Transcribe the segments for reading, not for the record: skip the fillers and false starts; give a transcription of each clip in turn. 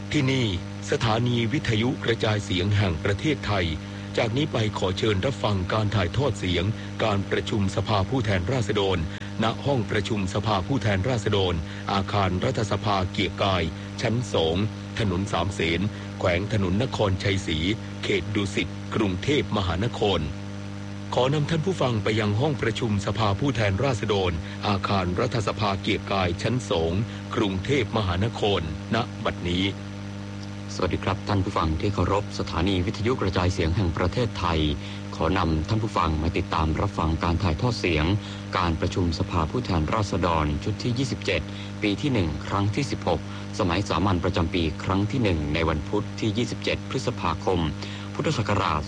ที่นี่สถานีวิทยุกระจายเสียงแห่งประเทศไทยจากนี้ไปขอเชิญรับฟังการถ่ายทอดเสียงการประชุมสภาผู้แทนราษฎรณห้องประชุมสภาผู้แทนราษฎรอาคารรัฐสภาเกียรติกายชั้น2ถนนสามเสนแขวงถนนนครชัยศรีเขตดุสิตกรุงเทพมหานครขอนำท่านผู้ฟังไปยังห้องประชุมสภาผู้แทนราษฎรอาคารรัฐสภาเกียรติกายชั้น2กรุงเทพมหานครณบัดนี้สวัสดีครับท่านผู้ฟังที่เคารพสถานีวิทยุกระจายเสียงแห่งประเทศไทยขอนำท่านผู้ฟังมาติดตามรับฟังการถ่ายทอดเสียงการประชุมสภาผู้แทนราษฎรชุดที่27ปีที่1ครั้งที่16สมัยสามัญประจำปีครั้งที่1ในวันพุธที่27พฤษภาคมพุทธศักราช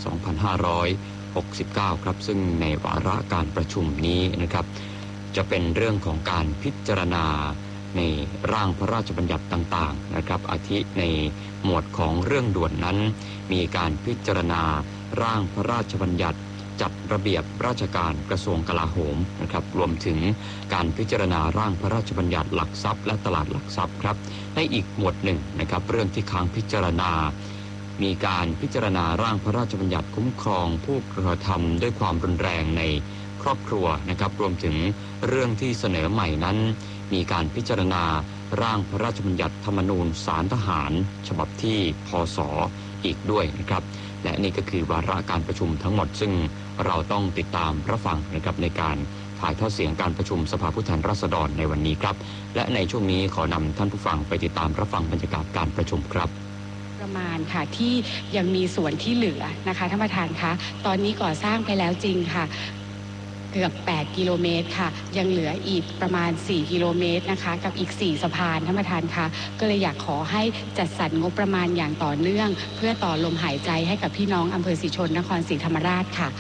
2569ครับซึ่งในวาระการประชุมนี้นะครับจะเป็นเรื่องของการพิจารณาในร่างพระราชบัญญัติต่างๆนะครับอาทิในหมวดของเรื่องด่วนนั้นมีการพิจารณาร่างพระราชบัญญัติจัดระเบียบราชการกระทรวงกลาโหมนะครับรวมถึงการพิจารณาร่างพระราชบัญญัติหลักทรัพย์และตลาดหลักทรัพย์ครับในอีกหมวดหนึ่งนะครับเรื่องที่ค้างพิจารณามีการพิจารณาร่างพระราชบัญญัติคุ้มครองผู้กระทำด้วยความรุนแรงในครอบครัวนะครับรวมถึงเรื่องที่เสนอใหม่นั้นมีการพิจารณาร่างพระราชบัญญัติธรรมนูญศาลทหารฉบับที่พ.ศ.อีกด้วยนะครับและนี่ก็คือวาระการประชุมทั้งหมดซึ่งเราต้องติดตามรับฟังนะครับในการถ่ายทอดเสียงการประชุมสภาผู้แทนราษฎรในวันนี้ครับและในช่วงนี้ขอนำท่านผู้ฟังไปติดตามรับฟังบรรยากาศการประชุมครับประมาณค่ะที่ยังมีส่วนที่เหลือนะคะท่านประธานคะตอนนี้ก่อสร้างไปแล้วจริงค่ะเกือบ8กิโลเมตรค่ะยังเหลืออีกประมาณ4กิโลเมตรนะคะกับอีก4สะพานท่านประธานคะก็เลยอยากขอให้จัดสรรงบประมาณอย่างต่อเนื่องเพื่อต่อลมหายใจให้กับพี่น้องอำเภอศรีชนนครศรีธรรมราชค่ะ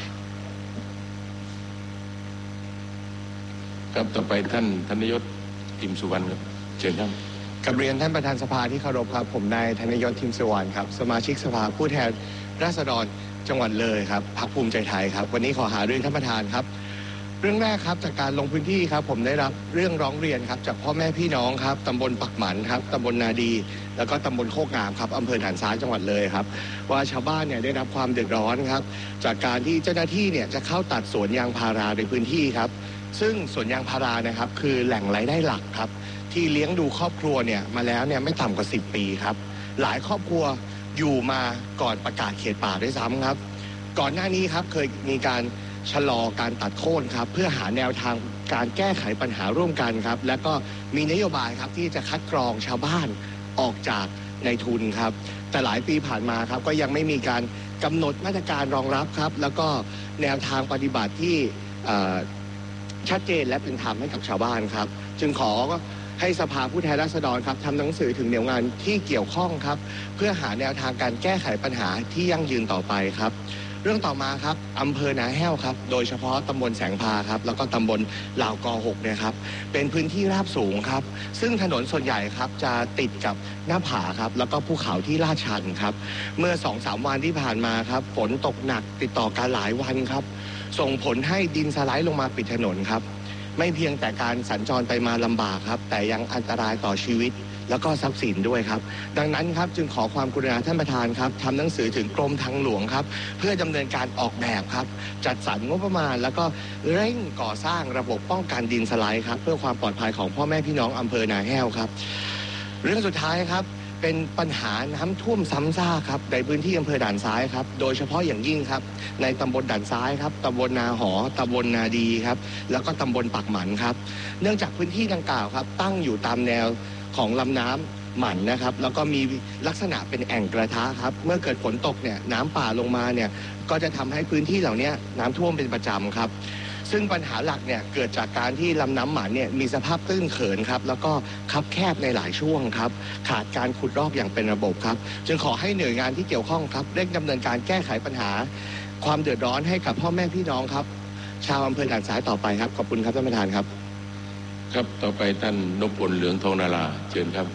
ครับต่อไปท่านธนยศทิมสุวรรณครับเชิญครับกับเรียนท่านประธานสภาที่เคารพครับผมนายธนยศทิมสุวรรณครับสมาชิกสภาผู้แทนราษฎรจังหวัดเลยครับพรรคภูมิใจไทยครับวันนี้ขอหารือท่านประธานครับเรื่องแรกครับจากการลงพื้นที่ครับผมได้รับเรื่องร้องเรียนครับจากพ่อแม่พี่น้องครับตำบลปักหมันครับตำบลนาดีแล้วก็ตำบลโคกงามครับอำเภอด่านซ้ายจังหวัดเลยครับว่าชาวบ้านเนี่ยได้รับความเดือดร้อนครับจากการที่เจ้าหน้าที่เนี่ยจะเข้าตัดสวนยางพาราในพื้นที่ครับซึ่งสวนยางพารานะครับคือแหล่งรายได้หลักครับที่เลี้ยงดูครอบครัวเนี่ยมาแล้วเนี่ยไม่ต่ำกว่า10 ปีครับหลายครอบครัวอยู่มาก่อนประกาศเขตป่าด้วยซ้ำครับก่อนหน้านี้ครับเคยมีการชะลอการตัดโค่นครับเพื่อหาแนวทางการแก้ไขปัญหาร่วมกันครับและก็มีนโยบายครับที่จะคัดกรองชาวบ้านออกจากในทุนครับแต่หลายปีผ่านมาครับก็ยังไม่มีการกำหนดมาตรการรองรับครับแล้วก็แนวทางปฏิบัติที่ชัดเจนและเป็นธรรมให้กับชาวบ้านครับจึงขอให้สภาผู้แทนราษฎรครับทำหนังสือถึงหน่วยงานที่เกี่ยวข้องครับเพื่อหาแนวทางการแก้ไขปัญหาที่ยั่งยืนต่อไปครับเรื่องต่อมาครับอำเภอนาแห้วครับโดยเฉพาะตำบลแสงพาครับแล้วก็ตำบลลาวกอ6เนี่ยครับเป็นพื้นที่ราบสูงครับซึ่งถนนส่วนใหญ่ครับจะติดกับหน้าผาครับแล้วก็ภูเขาที่ลาดชันครับเมื่อ 2-3 วันที่ผ่านมาครับฝนตกหนักติดต่อกันหลายวันครับส่งผลให้ดินสไลด์ลงมาปิดถนนครับไม่เพียงแต่การสัญจรไปมาลำบากครับแต่ยังอันตรายต่อชีวิตแล้วก็ทรัพย์สินด้วยครับดังนั้นครับจึงขอความกรุณาท่านประธานครับทำหนังสือถึงกรมทางหลวงครับเพื่อดำเนินการออกแบบครับจัดสรรงบประมาณแล้วก็เร่งก่อสร้างระบบป้องกันดินสไลด์ครับเพื่อความปลอดภัยของพ่อแม่พี่น้องอำเภอนาแห้วครับเรื่องสุดท้ายครับเป็นปัญหาน้ำท่วมซ้ำซากครับในพื้นที่อำเภอด่านซ้ายครับโดยเฉพาะอย่างยิ่งครับในตำบลด่านซ้ายครับตำบลนาหอตำบลนาดีครับแล้วก็ตำบลปักหมันครับเนื่องจากพื้นที่ดังกล่าวครับตั้งอยู่ตามแนวของลำน้ำหมันนะครับแล้วก็มีลักษณะเป็นแอ่งกระทะครับเมื่อเกิดฝนตกเนี่ยน้ำป่าลงมาเนี่ยก็จะทำให้พื้นที่เหล่านี้น้ำท่วมเป็นประจำครับซึ่งปัญหาหลักเนี่ยเกิดจากการที่ลำน้ำหมันเนี่ยมีสภาพตื้นเขินครับแล้วก็คับแคบในหลายช่วงครับขาดการขุดลอกอย่างเป็นระบบครับจึงขอให้หน่วยงานที่เกี่ยวข้องครับเร่งดำเนินการแก้ไขปัญหาความเดือดร้อนให้กับพ่อแม่พี่น้องครับชาวอำเภอด่านซ้ายต่อไปครับขอบคุณครับท่านประธานครับครับต่อไปท่านนพพลเหลืองทองนาราเชิญครับ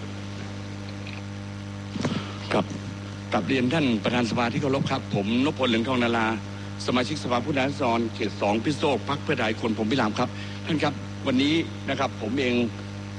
กับเรียนท่านประธานสภาที่เคารพครับผมนพพลเหลืองทองนาราสมาชิกสภาผู้แทนราษฎรเขต2พิษณุโลกพรรคเพื่อไทยคนผมพิรามครับท่านครับวันนี้นะครับผมเอง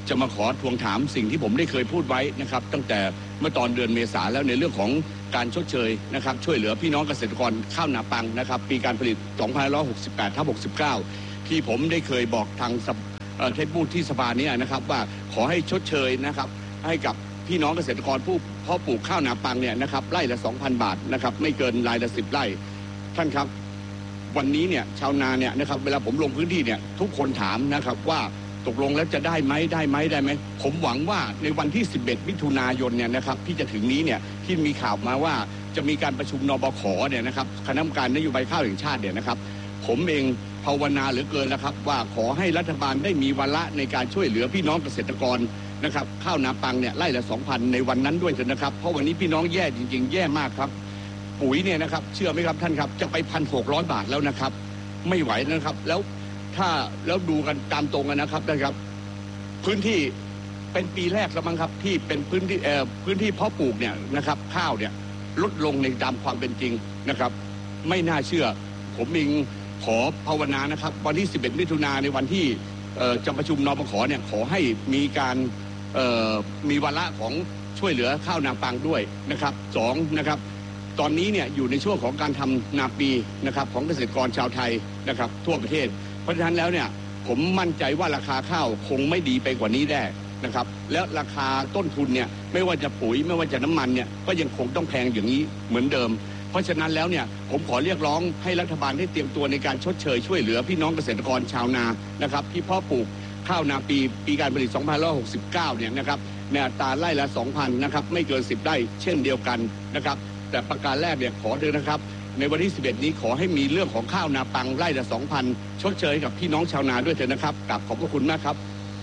จะมาขอทวงถามสิ่งที่ผมได้เคยพูดไว้นะครับตั้งแต่เมื่อตอนเดือนเมษาแล้วในเรื่องของการชดเชยนะครับช่วยเหลือพี่น้องเกษตรกรข้าวนาปังนะครับปีการผลิต 2568/69 ที่ผมได้เคยบอกทางที่พูดที่สภานี้นะครับว่าขอให้ชดเชยนะครับให้กับพี่น้องเกษตรกรผู้เพาะปลูกข้าวนาปังเนี่ยนะครับไร่ละ 2,000 บาทนะครับไม่เกินรายละ10 ไร่ท่านครับวันนี้เนี่ยชาวนาเนี่ยนะครับเวลาผมลงพื้นที่เนี่ยทุกคนถามนะครับว่าตกลงแล้วจะได้ไหมผมหวังว่าในวันที่11 มิถุนายนเนี่ยนะครับที่จะถึงนี้เนี่ยที่มีข่าวมาว่าจะมีการประชุมนบขเนี่ยนะครับคณะกรรมการนโยบายข้าวแห่งชาติเนี่ยนะครับผมเองภาวนาเหลือเกินนะครับว่าขอให้รัฐบาลได้มีวาระในการช่วยเหลือพี่น้องเกษตรกรนะครับข้าวนาปังเนี่ยไร่ละ 2,000 ในวันนั้นด้วยเถอะนะครับเพราะวันนี้พี่น้องแย่จริงๆแย่มากครับปุ๋ยเนี่ยนะครับเชื่อไหมครับท่านครับจะไป 1,600 บาทแล้วนะครับไม่ไหวนะครับแล้วดูกันตามตรงกันนะครับท่านครับพื้นที่เป็นปีแรกแล้วมั้งครับที่เป็นพื้นที่เพาะปลูกเนี่ยนะครับข้าวเนี่ยลดลงในตามความเป็นจริงนะครับไม่น่าเชื่อผมเองขอภาวนานะครับวันที่11 มิถุนายนในวันที่จะประชุมนบขเนี่ยขอให้มีการมีวาระของช่วยเหลือข้าวนาปังด้วยนะครับ2นะครับตอนนี้เนี่ยอยู่ในช่วงของการทำนาปีนะครับของเกษตรกรชาวไทยนะครับทั่วประเทศเพราะฉะนั้นแล้วเนี่ยผมมั่นใจว่าราคาข้าวคงไม่ดีไปกว่านี้แน่นะครับแล้วราคาต้นทุนเนี่ยไม่ว่าจะปุ๋ยไม่ว่าจะน้ำมันเนี่ยก็ยังคงต้องแพงอย่างนี้เหมือนเดิมเพราะฉะนั้นแล้วเนี่ยผมขอเรียกร้องให้รัฐบาลได้เตรียมตัวในการชดเชยช่วยเหลือพี่น้องเกษตรกรชาวนานะครับที่เพาะปลูกข้าวนาปีการผลิต 2569 เนี่ยนะครับในอัตราไร่ละ 2,000 นะครับไม่เกิน10 ไร่เช่นเดียวกันนะครับแต่ประการแรกเนี่ยขอเถอะนะครับในวันที่11 นี้ขอให้มีเรื่องของข้าวนาปังไร่ละ 2,000 ชดเชยกับพี่น้องชาวนาด้วยเถอะนะครับกราบขอบพระคุณมากครับ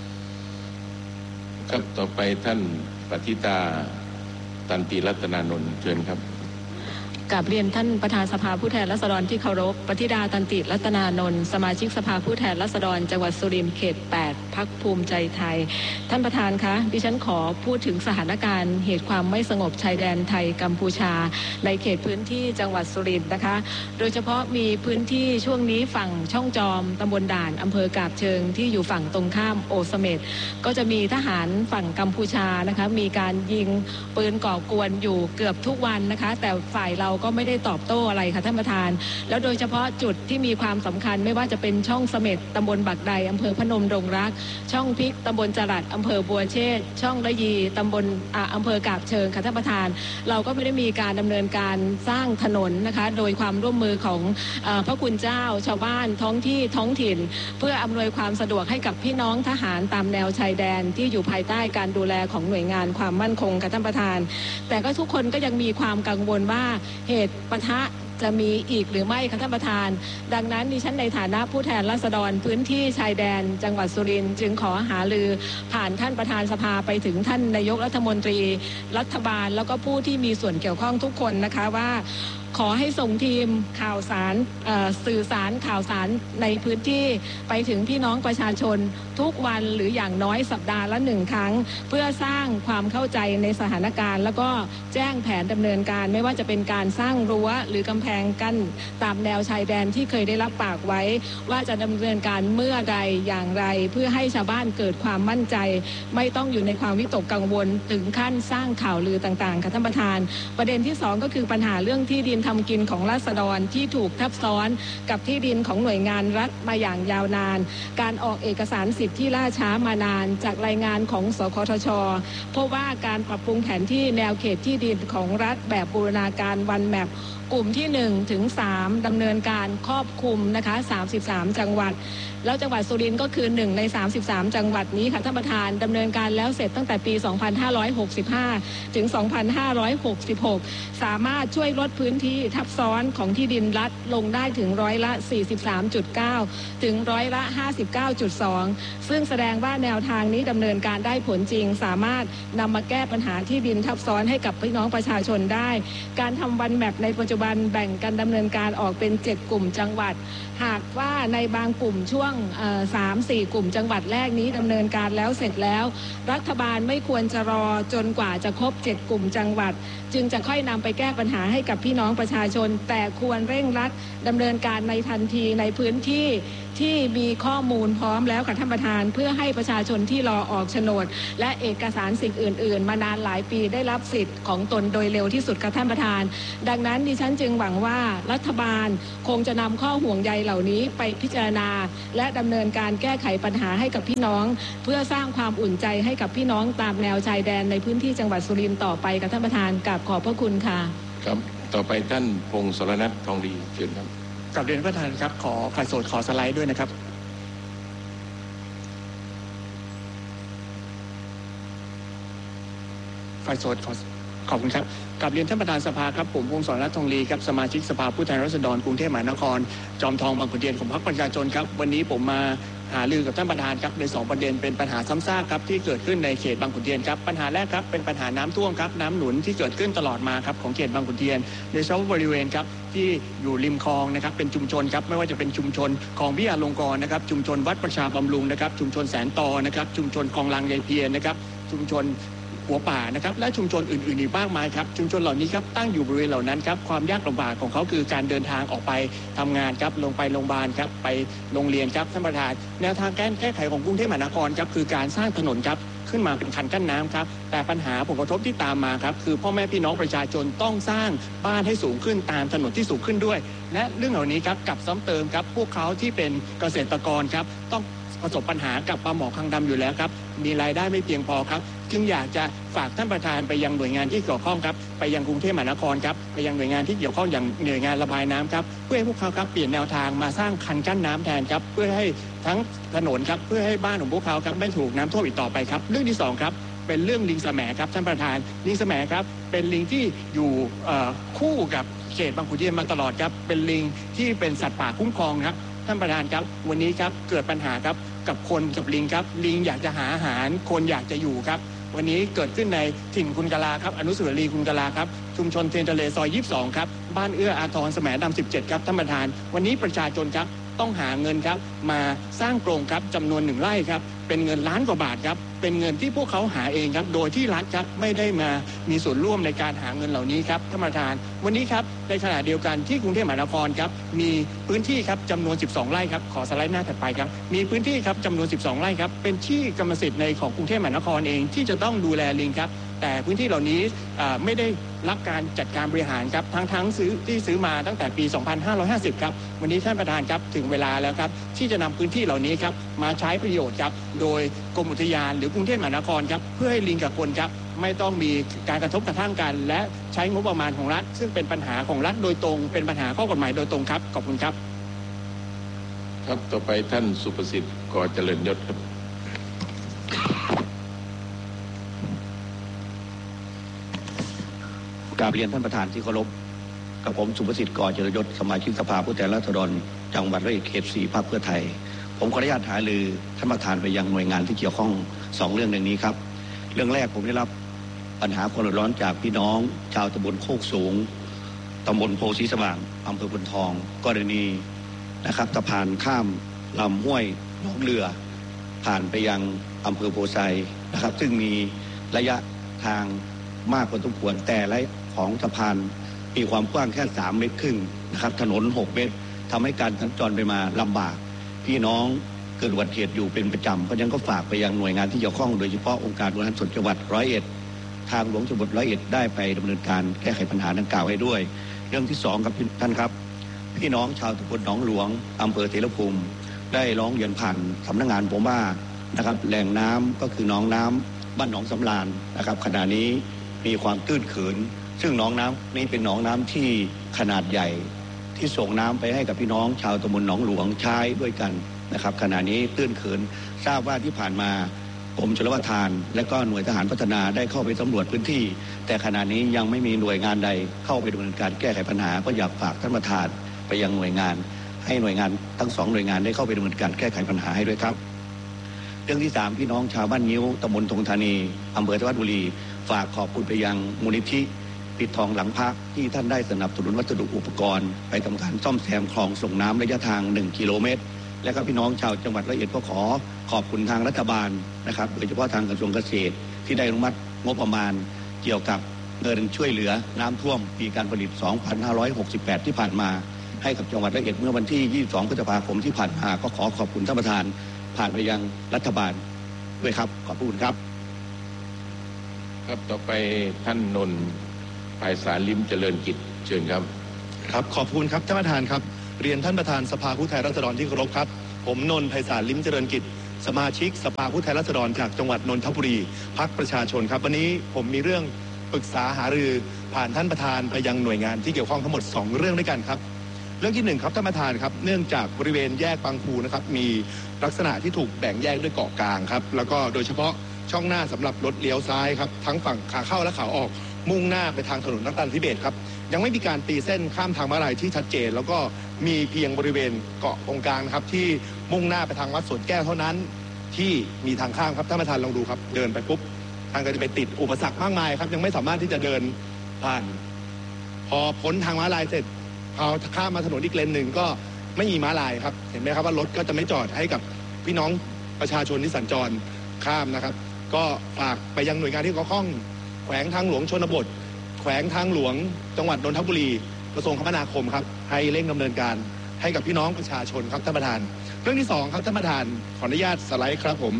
ครับต่อไปท่านปฏิตาตันติรัตนานนท์เชิญครับกราบเรียนท่านประธานสภาผู้แทนราษฎรที่เคารพปฏิดาตันติรัตนานนท์สมาชิกสภาผู้แทนราษฎรจังหวัดสุรินทร์เขต 8 พรรคภูมิใจไทยท่านประธานคะดิฉันขอพูดถึงสถานการณ์เหตุความไม่สงบชายแดนไทยกัมพูชาในเขตพื้นที่จังหวัดสุรินทร์นะคะโดยเฉพาะมีพื้นที่ช่วงนี้ฝั่งช่องจอมตำบลด่านอำเภอกาบเชิงที่อยู่ฝั่งตรงข้ามโอเสเม็ดก็จะมีทหารฝั่งกัมพูชานะคะมีการยิงปืนก่อกวนอยู่เกือบทุกวันนะคะแต่ฝ่ายเราก็ไม่ได้ตอบโต้อะไรค่ะท่านประธานแล้วโดยเฉพาะจุดที่มีความสำคัญไม่ว่าจะเป็นช่องเสม็ดตำบลบักใดอำเภอพนมดงรักช่องพริกตำบลจรัสอำเภอบัวเชษช่องระยีตำบลอำเภอกาบเชิงค่ะท่านประธานเราก็ไม่ได้มีการดำเนินการสร้างถนนนะคะโดยความร่วมมือของพระคุณเจ้าชาวบ้านท้องที่ท้องถิ่นเพื่ออำนวยความสะดวกให้กับพี่น้องทหารตามแนวชายแดนที่อยู่ภายใต้การดูแลของหน่วยงานความมั่นคงค่ะท่านประธานแต่ก็ทุกคนก็ยังมีความกังวลว่าเหตุปะทะจะมีอีกหรือไม่คะท่านประธานดังนั้นดิฉันในฐานะผู้แทนราษฎรพื้นที่ชายแดนจังหวัดสุรินทร์จึงขอหารือผ่านท่านประธานสภาไปถึงท่านนายกรัฐมนตรีรัฐบาลแล้วก็ผู้ที่มีส่วนเกี่ยวข้องทุกคนนะคะว่าขอให้ส่งทีมข่าวสารสื่อสารข่าวสารในพื้นที่ไปถึงพี่น้องประชาชนทุกวันหรืออย่างน้อยสัปดาห์ละ1 ครั้งเพื่อสร้างความเข้าใจในสถานการณ์แล้วก็แจ้งแผนดำเนินการไม่ว่าจะเป็นการสร้างรั้วหรือ กำแพงกั้นตามแนวชายแดนที่เคยได้รับปากไว้ว่าจะดำเนินการเมื่อใดอย่างไรเพื่อให้ชาวบ้านเกิดความมั่นใจไม่ต้องอยู่ในความวิตกกังวลถึงขั้นสร้างข่าวลือต่างๆค่ะท่านประธานประเด็นที่2ก็คือปัญหาเรื่องที่ดินทำกินของราษฎรที่ถูกทับซ้อนกับที่ดินของหน่วยงานรัฐมาอย่างยาวนานการออกเอกสารสิทธิ์ที่ล่าช้ามานานจากรายงานของสคทช.พบว่าการปรับปรุงแผนที่แนวเขตที่ดินของรัฐแบบบูรณาการวันแมปกลุ่มที่1ถึง3ดำเนินการครอบคลุมนะคะ33จังหวัดแล้วจังหวัดสุรินทร์ก็คือ1ใน33จังหวัดนี้ค่ะท่านประธานดำเนินการแล้วเสร็จตั้งแต่ปี2565ถึง2566สามารถช่วยลดพื้นที่ทับซ้อนของที่ดินรัฐลงได้ถึง43.9%ถึง59.2%ซึ่งแสดงว่าแนวทางนี้ดำเนินการได้ผลจริงสามารถนำมาแก้ปัญหาที่ดินทับซ้อนให้กับพี่น้องประชาชนได้การทำวันแมปในปัจจุบันแบ่งกันดำเนินการออกเป็น7กลุ่มจังหวัดหากว่าในบางกลุ่มช่วง3-4 กลุ่มจังหวัดแรกนี้ดำเนินการแล้วเสร็จแล้วรัฐบาลไม่ควรจะรอจนกว่าจะครบ7กลุ่มจังหวัดจึงจะค่อยนำไปแก้ปัญหาให้กับพี่น้องประชาชนแต่ควรเร่งรัดดำเนินการในทันทีในพื้นที่ที่มีข้อมูลพร้อมแล้วค่ะท่านประธานเพื่อให้ประชาชนที่รอออกโฉนดและเอกสารสิ่งอื่นๆมานานหลายปีได้รับสิทธิ์ของตนโดยเร็วที่สุดค่ะท่านประธานดังนั้นดิฉันจึงหวังว่ารัฐบาลคงจะนำข้อห่วงใยเหล่านี้ไปพิจารณาและดำเนินการแก้ไขปัญหาให้กับพี่น้องเพื่อสร้างความอุ่นใจให้กับพี่น้องตามแนวชายแดนในพื้นที่จังหวัดสุรินทร์ต่อไปค่ะท่านประธานกราบขอบพระคุณค่ะครับต่อไปท่านพงศ์สรณัฐทองดีเชิญครับกราบเรียนประธานครับขอไฟล์สดขอสไลด์ด้วยนะครับไฟล์สดขอบคุณครับกราบเรียนท่านประธานสภาครับผมพงศ์สรณัฐทองดีครับสมาชิกสภาผู้แทนราษฎรกรุงเทพมหานครจอมทองบางขุนเทียนของพรรคประชาชนครับวันนี้ผมมาหารือกับท่านประธานครับใน2ประเด็นเป็นปัญหาซ้ำซากครับที่เกิดขึ้นในเขตบางขุนเทียนครับปัญหาแรกครับเป็นปัญหาน้ำท่วมครับน้ำหนุนที่เกิดขึ้นตลอดมาครับของเขตบางขุนเทียนโดยเฉพาะบริเวณครับที่อยู่ริมคลองนะครับเป็นชุมชนครับไม่ว่าจะเป็นชุมชนคลองวิทยาลงกรณ์นะครับชุมชนวัดประชาบำรุงนะครับชุมชนแสนตอนะครับชุมชนคลองลังยายเพียรนะครับชุมชนหัวป่านะครับและชุมชนอื่นๆอีกมากมายครับชุมชนเหล่านี้ครับตั้งอยู่บริเวณเหล่านั้นครับความยากลำบากของเขาคือการเดินทางออกไปทำงานครับลงไปโรงพยาบาลครับไปโรงเรียนครับท่านประธานแนวทางแก้ไขของกรุงเทพมหานครครับคือการสร้างถนนครับขึ้นมาเป็นคันกั้นน้ำครับแต่ปัญหาผลกระทบที่ตามมาครับคือพ่อแม่พี่น้องประชาชนต้องสร้างบ้านให้สูงขึ้นตามถนนที่สูงขึ้นด้วยและเรื่องเหล่านี้ครับกับซ้ำเติมครับพวกเขาที่เป็นเกษตรกรครับต้องประสบปัญหากับปลาหมอคางดำอยู่แล้วครับมีรายได้ไม่เพียงพอครับจึงอยากจะฝากท่านประธานไปยังหน่วยงานที่เกี่ยวข้องครับไปยังกรุงเทพมหานครครับไปยังหน่วยงานที่เกี่ยวข้องอย่างหน่วยงานระบายน้ำครับเพื่อให้พวกเขาครับเปลี่ยนแนวทางมาสร้างคันกั้นน้ำแทนครับเพื่อให้ทั้งถนนครับเพื่อให้บ้านของพวกเขาครับไม่ถูกน้ำท่วมอีกต่อไปครับเรื่องที่2ครับเป็นเรื่องลิงแสมครับท่านประธานลิงแสมครับเป็นลิงที่อยู่คู่กับเขตบางขุนเทียนมาตลอดครับเป็นลิงที่เป็นสัตว์ป่าคุ้มครองครับท่านประธานครับวันนี้ครับเกิดปัญหาครับกับคนกับลิงครับลิงอยากจะหาอาหารคนอยากจะอยู่ครับวันนี้เกิดขึ้นในถิ่นคุณกะลาครับอนุสาวรีย์คุณกะลาครับชุมชนเทียนทะเลซอย22ครับบ้านเอื้ออาทรแสมดำ17ครับท่านประธานวันนี้ประชาชนครับต้องหาเงินครับมาสร้างกรงครับจำนวน1 ไร่ครับเป็นเงินล้านกว่าบาทครับเป็นเงินที่พวกเขาหาเองครับโดยที่รัฐครับไม่ได้มามีส่วนร่วมในการหาเงินเหล่านี้ครับท่านประธานวันนี้ครับในขณะเดียวกันที่กรุงเทพมหานครครับมีพื้นที่ครับจำนวน12 ไร่ครับขอสไลด์หน้าถัดไปครับมีพื้นที่ครับจำนวน12 ไร่ครับเป็นที่กรรมสิทธิ์ในของกรุงเทพมหานครเองที่จะต้องดูแลลิงครับแต่พื้นที่เหล่านี้ไม่ได้รับการจัดการบริหารครับทั้งซื้อมาตั้งแต่ปี 2550 ครับวันนี้ท่านประธานครับถึงเวลาแล้วครับที่จะนำพื้นที่เหล่านี้ครับมาใช้ประโยชน์ครับโดยกรมอุทยานหรือกรุงเทพมหานครครับเพื่อให้ลิงกับคนครับไม่ต้องมีการกระทบกระทั่งกันและใช้งบประมาณของรัฐซึ่งเป็นปัญหาของรัฐโดยตรงเป็นปัญหาข้อกฎหมายโดยตรงครับขอบคุณครับครับต่อไปท่านสุประสิทธิ์ก่อเจริญยศครับกราบเรียนท่านประธานที่เคารพกับผมสุประสิทธิ์ก่อเจริญยศสมาชิกสภาผู้แทนราษฎรจังหวัดร้อยเอ็ดเขต 4 พรรคเพื่อไทยผมขออนุญาตหารือท่านประธานไปยังหน่วยงานที่เกี่ยวข้อง2 เรื่องดังนี้ครับเรื่องแรกผมได้รับปัญหาความเดือดร้อนจากพี่น้องชาวตำบลโคกสูงตำบลโพสีสว่างอำเภอพนทองกรณีนะครับสะพานข้ามลำห้วยหนองเรือผ่านไปยังอำเภอโพไซนะครับซึ่งมีระยะทางมากพอสมควรแต่ละของสะพานมีความกว้างแค่3 เมตรครึ่งนะครับถนน6 เมตรทำให้การสัญจรไปมาลำบากพี่น้องเกิดอุบัติเหตุอยู่เป็นประจำเพราะฉะนั้นก็ฝากไปยังหน่วยงานที่เกี่ยวข้องโดยเฉพาะองค์การบริหารส่วนจังหวัดร้อยเอ็ดทางหลวงจังหวัดร้อยเอ็ดได้ไปดำเนินการแก้ไขปัญหาดังกล่าวให้ด้วยเรื่องที่2ครับท่านครับพี่น้องชาวตำบลหนองหลวงอำเภอเสรภูมิได้ร้องเรียนผ่านสำนักงานผมว่านะครับแหล่งน้ำก็คือหนองน้ำบ้านหนองสำราญนะครับขณะนี้มีความตื้นเขินซึ่งหนองน้ำนี้เป็นหนองน้ำที่ขนาดใหญ่ที่ส่งน้ำไปให้กับพี่น้องชาวตำบลหนองหลวงใช้ด้วยกันนะครับขณะนี้ตื้นเขินทราบว่าที่ผ่านมากรมชลประทานและก็หน่วยทหารพัฒนาได้เข้าไปสำรวจพื้นที่แต่ขณะนี้ยังไม่มีหน่วยงานใดเข้าไปดำเนินการแก้ไขปัญหาก็อยากฝากท่านประธานไปยังหน่วยงานให้หน่วยงานทั้ง2 หน่วยงานได้เข้าไปดำเนินการแก้ไขปัญหาให้ด้วยครับเรื่องที่3พี่น้องชาวบ้านงิ้วตำบลธงธานีอำเภอธวัชบุรีฝากขอบคุณไปยังมูลนิธิปิดทองหลังพระที่ท่านได้สนับสนุนวัสดุอุปกรณ์ไปทำการซ่อมแซมคลองส่งน้ำระยะทาง1 กิโลเมตรและก็พี่น้องชาวจังหวัดร้อยเอ็ดก็ขอขอบคุณทางรัฐบาลนะครับโดยเฉพาะทางกระทรวงเกษตรที่ได้อนุมัติงบประมาณเกี่ยวกับเงินช่วยเหลือน้ำท่วมปีการผลิต 2568 ที่ผ่านมาให้กับจังหวัดร้อยเอ็ดเมื่อวันที่ 22 พฤษภาคมที่ผ่านมาก็ขอขอบคุณท่านประธานผ่านไปยังรัฐบาลด้วยครับขอบคุณครับครับต่อไปท่านนนท์ ไพศาลลิ้มเจริญกิจเชิญครับครับขอบคุณครับท่านประธานครับเรียนท่านประธานสภาผู้แทนราษฎรที่เคารพครับผมนนท์ ไพศาลลิ้มเจริญกิจสมาชิกสภาผู้แทนราษฎรจากจังหวัดนนทบุรีพรรคประชาชนครับวันนี้ผมมีเรื่องปรึกษาหารือผ่านท่านประธานไปยังหน่วยงานที่เกี่ยวข้องทั้งหมด2เรื่องด้วยกันครับเรื่องที่1ครับท่านประธานครับเนื่องจากบริเวณแยกบางพูนะครับมีลักษณะที่ถูกแบ่งแยกด้วยเกาะกลางครับแล้วก็โดยเฉพาะช่องหน้าสำหรับรถเลี้ยวซ้ายครับทั้งฝั่งขาเข้าและขาออกมุ่งหน้าไปทางถนนรัตนทิเบศครับยังไม่มีการตีเส้นข้ามทางม้าลายที่ชัดเจนแล้วก็มีเพียงบริเวณเกาะตรงกลางนะครับที่มุ่งหน้าไปทางวัดสวนแก้วเท่านั้นที่มีทางข้ามครับท่านประธานลองดูครับเดินไปปุ๊บทางก็จะไปติดอุปสรรคมากมายครับยังไม่สามารถที่จะเดินผ่านพอพ้นทางม้าลายเสร็จพอข้ามมาถนนอีกเลนหนึ่งก็ไม่มีม้าลายครับเห็นไหมครับว่ารถก็จะไม่จอดให้กับพี่น้องประชาชนที่สัญจรข้ามนะครับก็ฝากไปยังหน่วยงานที่เกี่ยวข้องแขวงทางหลวงชนบทแขวงทางหลวงจังหวัดนนทบุรีกระทรวงคมนาคมครับให้เร่งดำเนินการให้กับพี่น้องประชาชนครับท่านประธานเรื่องที่2ครับท่านประธานขออนุญาตสไลด์ครับผม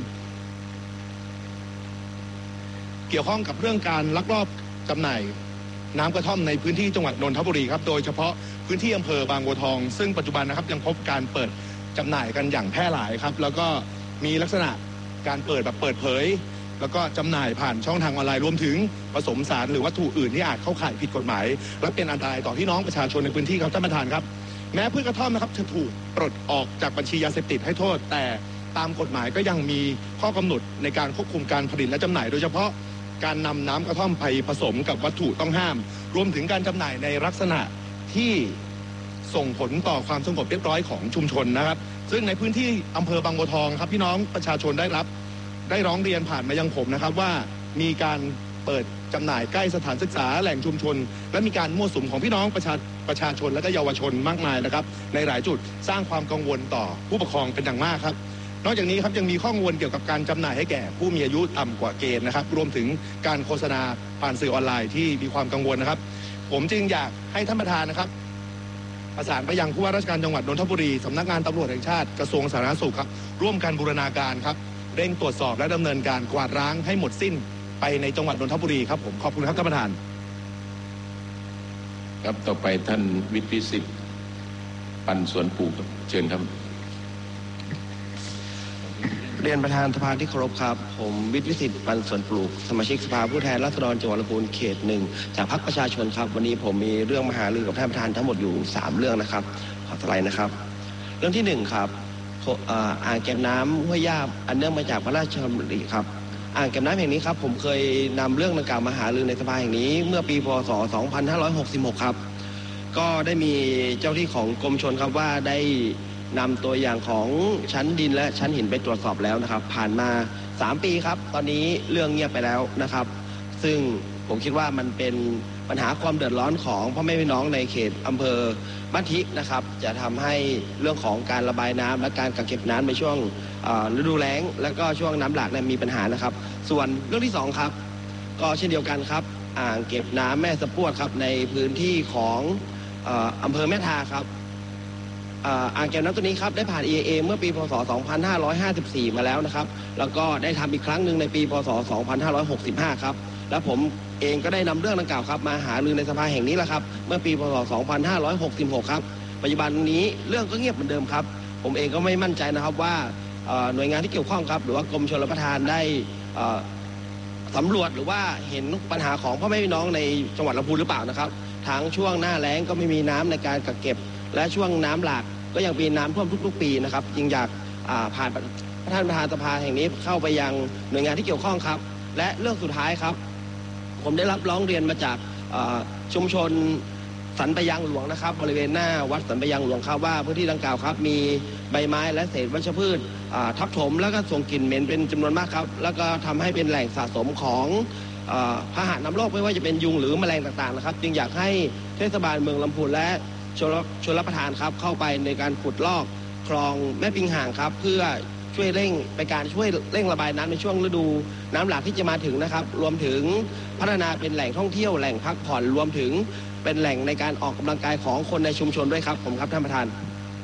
เกี่ยวข้องกับเรื่องการลักลอบจำหน่ายน้ำกระท่อมในพื้นที่จังหวัดนนทบุรีครับโดยเฉพาะพื้นที่อำเภอบางบัวทองซึ่งปัจจุบันนะครับยังพบการเปิดจำหน่ายกันอย่างแพร่หลายครับแล้วก็มีลักษณะการเปิดแบบเปิดเผยแล้วก็จำหน่ายผ่านช่องทางออนไลน์รวมถึงผสมสารหรือวัตถุอื่นที่อาจเข้าข่ายผิดกฎหมายและเป็นอันตรายต่อพี่น้องประชาชนในพื้นที่ครับท่านประธานครับแม้พืชกระท่อมนะครับจะถูกปลดออกจากบัญชียาเสพติดให้โทษแต่ตามกฎหมายก็ยังมีข้อกำหนดในการควบคุมการผลิตและจำหน่ายโดยเฉพาะการนำน้ำกระท่อมไปผสมกับวัตถุต้องห้ามรวมถึงการจำหน่ายในลักษณะที่ส่งผลต่อความสงบเรียบร้อยของชุมชนนะครับซึ่งในพื้นที่อำเภอบางบัวทองครับพี่น้องประชาชนได้ร้องเรียนผ่านมายังผมนะครับว่ามีการเปิดจำหน่ายใกล้สถานศึกษาแหล่งชุมชนและมีการมั่วสุมของพี่น้องประชาชนและก็เยาวชนมากมายนะครับในหลายจุดสร้างความกังวลต่อผู้ปกครองเป็นอย่างมากครับนอกจากนี้ครับยังมีข้อมูลเกี่ยวกับการจำหน่ายให้แก่ผู้มีอายุต่ำกว่าเกณฑ์นะครับรวมถึงการโฆษณาผ่านสื่อออนไลน์ที่มีความกังวลนะครับผมจึงอยากให้ท่านประธานนะครับประสานไปยังผู้ว่าราชการจังหวัดนนทบุรีสำนักงานตำรวจแห่งชาติกระทรวงสาธารณสุขครับร่วมกันบูรณาการครับเร่งตรวจสอบและดำเนินการกวาดล้างให้หมดสิ้นไปในจังหวัดนนทบุรีครับผมขอบคุณครับท่านประธานครับต่อไปท่านวิทย์พิสิทธิ์ปันสวนปลูกเชิญครับเรียนประธานสภาที่เคารพครับผมวิทย์วิสิทธิ์ปันสวนปลูกสมาชิกสภาผู้แทนราษฎรจังหวัดลำพูนเขต1จากพรรคประชาชนครับวันนี้ผมมีเรื่องมาหารือกับท่านประธานทั้งหมดอยู่3เรื่องนะครับขอสไลด์นะครับเรื่องที่1ครับอ่างเก็บน้ำห้วยยาบอันเนื่องมาจากพระราชดำริครับอ่างเก็บน้ำแห่งนี้ครับผมเคยนำเรื่องดังกล่าวมาหารือในสภาแห่งนี้เมื่อปีพ.ศ. 2566ครับก็ได้มีเจ้าที่ของกรมชลครับว่าได้นำตัวอย่างของชั้นดินและชั้นหินไปตรวจสอบแล้วนะครับผ่านมา3ปีครับตอนนี้เรื่องเงียบไปแล้วนะครับซึ่งผมคิดว่ามันเป็นปัญหาความเดือดร้อนของพ่อแม่พี่น้องในเขตอำเภอบ้านทินะครับจะทำให้เรื่องของการระบายน้ำและการกักเก็บน้ำในช่วงฤดูแล้งและก็ช่วงน้ำหลากมีปัญหานะครับส่วนเรื่องที่2ครับก็เช่นเดียวกันครับอ่างเก็บน้ำแม่สะปวดครับในพื้นที่ของอำเภอแม่ทาครับอ่างเก็บน้ำตัวนี้ครับได้ผ่าน EIA เมื่อปีพ.ศ. 2554มาแล้วนะครับแล้วก็ได้ทำอีกครั้งหนึ่งในปีพ.ศ. 2565ครับและผมเองก็ได้นำเรื่องดังกล่าวครับมาหารือในสภาแห่งนี้แหละครับเมื่อปีพ.ศ. 2566ครับปัจจุบันนี้เรื่องก็เงียบเหมือนเดิมครับผมเองก็ไม่มั่นใจนะครับว่าหน่วยงานที่เกี่ยวข้องครับหรือว่ากรมชลประทานได้สำรวจหรือว่าเห็นปัญหาของพ่อแม่พี่น้องในจังหวัดลำพูนหรือเปล่านะครับทั้งช่วงหน้าแล้งก็ไม่มีน้ำในการกักเก็บและช่วงน้ำหลากก็ยังมีน้ำท่วมทุกๆปีนะครับจึงอยากผ่านท่านประธานสภาแห่งนี้เข้าไปยังหน่วยงานที่เกี่ยวข้องครับและเรื่องสุดท้ายครับผมได้รับร้องเรียนมาจากชุมชนสันปะยังหลวงนะครับบริเวณหน้าวัดสันปะยังหลวงครับว่าพื้นที่ดังกล่าวครับมีใบไม้และเศษวัชพืชทับถมแล้วก็ส่งกลิ่นเหม็นเป็นจำนวนมากครับแล้วก็ทำให้เป็นแหล่งสะสมของพาหะนำโรคไม่ว่าจะเป็นยุงหรือแมลงต่างๆนะครับจึงอยากให้เทศบาลเมืองลำพูนและชลประทานครับเข้าไปในการขุดลอกคลองแม่ปิงห่างครับเพื่อช่วยเร่งระบายน้ำในช่วงฤดูน้ำหลากที่จะมาถึงนะครับรวมถึงพัฒนาเป็นแหล่งท่องเที่ยวแหล่งพักผ่อนรวมถึงเป็นแหล่งในการออกกำลังกายของคนในชุมชนด้วยครับผมครับท่านประธาน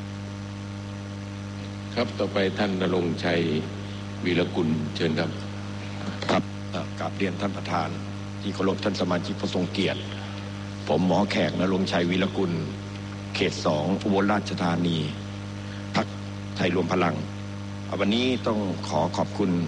ครับต่อไปท่านณรงค์ชัยวีรกุลเชิญครับครับกราบเรียนท่านประธานที่เคารพท่านสมาชิกผู้ทรงเกียรติผมหมอแขกณรงค์ชัยวีรกุลเขต2อุบลราชธานีพรรคไทยรวมพลังวันนี้ต้องขอบคุณ